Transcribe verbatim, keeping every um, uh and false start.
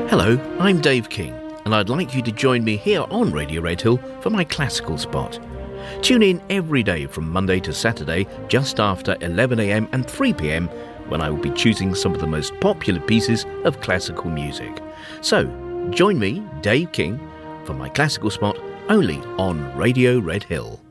Hello, I'm Dave King, and I'd like you to join me here on Radio Redhill for my classical spot. Tune in every day from Monday to Saturday, just after eleven a m and three p m, when I will be choosing some of the most popular pieces of classical music. So, join me, Dave King, for my classical spot only on Radio Redhill.